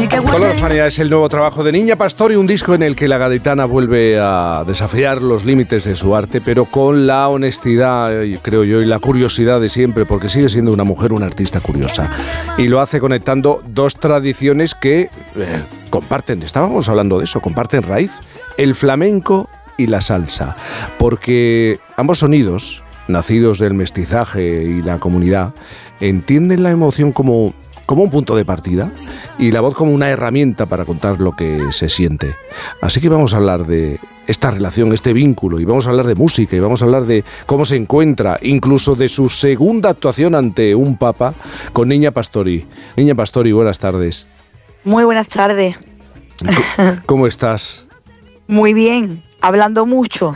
Color Fania es el nuevo trabajo de Niña Pastori, un disco en el que la gaditana vuelve a desafiar los límites de su arte, pero con la honestidad, creo yo, y la curiosidad de siempre, porque sigue siendo una mujer, una artista curiosa. Y lo hace conectando dos tradiciones que comparten, estábamos hablando de eso, comparten raíz, el flamenco y la salsa, porque ambos sonidos, nacidos del mestizaje y la comunidad, entienden la emoción como un punto de partida y la voz como una herramienta para contar lo que se siente. Así que vamos a hablar de esta relación, este vínculo, y vamos a hablar de música, y vamos a hablar de cómo se encuentra, incluso de su segunda actuación ante un papa, con Niña Pastori. Niña Pastori, buenas tardes. Muy buenas tardes. ¿Cómo estás? Muy bien. Hablando mucho.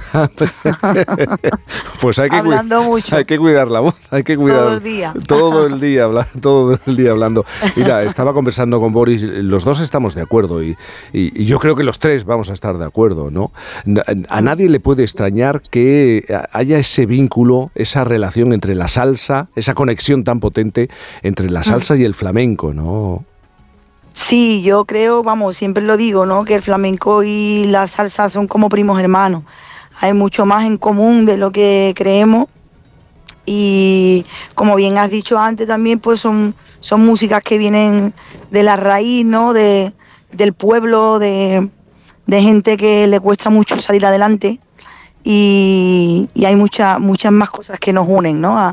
Pues hay que cuidar la voz, hay que cuidar todo el día. Todo el día hablando. Mira, estaba conversando con Boris, los dos estamos de acuerdo y yo creo que los tres vamos a estar de acuerdo, ¿no? A nadie le puede extrañar que haya ese vínculo, esa relación entre la salsa, esa conexión tan potente entre la salsa y el flamenco, ¿no? Sí, yo creo, siempre lo digo, ¿no? Que el flamenco y la salsa son como primos hermanos. Hay mucho más en común de lo que creemos y, como bien has dicho antes también, pues son músicas que vienen de la raíz, ¿no? Del pueblo, de gente que le cuesta mucho salir adelante y hay muchas más cosas que nos unen, ¿no?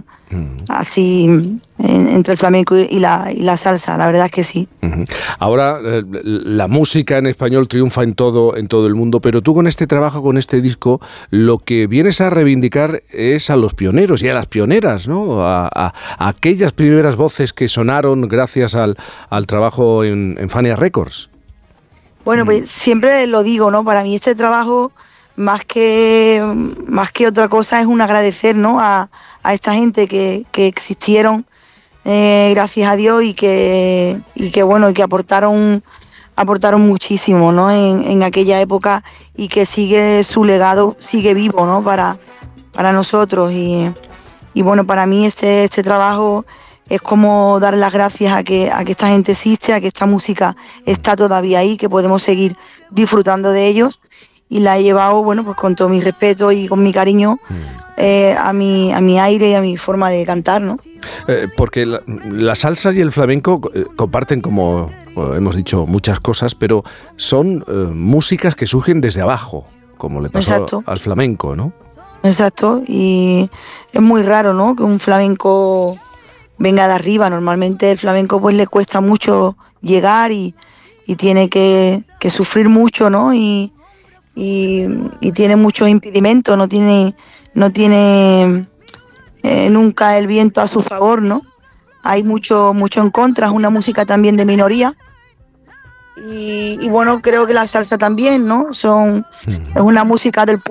Así entre el flamenco y la salsa, la verdad es que sí. Ahora la música en español triunfa en todo el mundo, pero tú con este trabajo, con este disco, lo que vienes a reivindicar es a los pioneros y a las pioneras, ¿no? A aquellas primeras voces que sonaron gracias al trabajo en Fania Records. Bueno, pues siempre lo digo, ¿no? Para mí este trabajo, más que otra cosa, es un agradecer, ¿no? A esta gente que existieron, gracias a Dios, y que aportaron muchísimo, ¿no? En aquella época, y que sigue su legado, sigue vivo, ¿no? Para nosotros y bueno, para mí este trabajo es como dar las gracias a que esta gente existe, a que esta música está todavía ahí, que podemos seguir disfrutando de ellos. Y la he llevado, bueno, pues con todo mi respeto y con mi cariño a mi aire y a mi forma de cantar, ¿no? Porque la salsa y el flamenco comparten, como hemos dicho, muchas cosas, pero son músicas que surgen desde abajo, como le pasó al flamenco, ¿no? Exacto, y es muy raro, ¿no? Que un flamenco venga de arriba. Normalmente el flamenco pues le cuesta mucho llegar y tiene que sufrir mucho, ¿no? Y tiene muchos impedimentos, no tiene nunca el viento a su favor, ¿no? Hay mucho en contra, es una música también de minoría. Y bueno, creo que la salsa también, ¿no? Es una música del